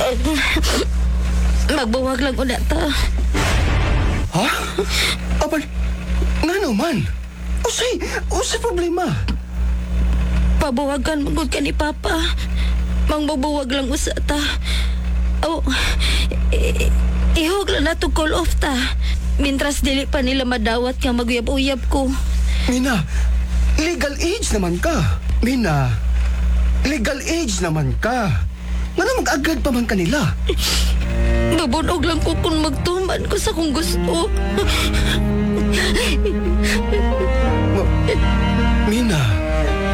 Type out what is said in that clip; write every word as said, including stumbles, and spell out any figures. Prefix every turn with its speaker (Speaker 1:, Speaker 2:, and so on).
Speaker 1: Magbuwag lang una ta.
Speaker 2: Ha? Abay, nga naman. Usay, usay problema.
Speaker 1: Pabuwagan magod ka ni Papa. Mangbubuwag lang usa ta. Oh, i- ihog lang na to call off ta. Mintras dili pa nila madawat nga maguyab-uyab ko.
Speaker 2: Mina, legal age naman ka. Mina, legal age naman ka. Nga na mag-agad pa man kanila.
Speaker 1: Mabunog lang ko kung magtuman ko sa kung gusto.
Speaker 2: Ma- Mina,